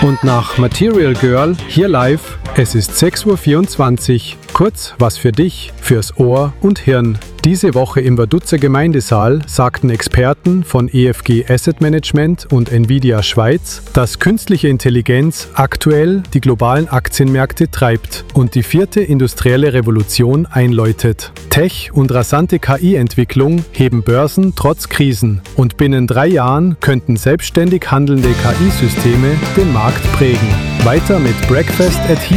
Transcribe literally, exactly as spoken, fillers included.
Und nach Material Girl hier live, es ist sechs Uhr vierundzwanzig. Kurz was für dich, fürs Ohr und Hirn. Diese Woche im Vaduz Gemeindesaal sagten Experten von E F G Asset Management und Nvidia Schweiz, dass künstliche Intelligenz aktuell die globalen Aktienmärkte treibt und die vierte industrielle Revolution einläutet. Tech und rasante K I-Entwicklung heben Börsen trotz Krisen und binnen drei Jahren könnten selbstständig handelnde K I-Systeme den Markt prägen. Weiter mit Breakfast at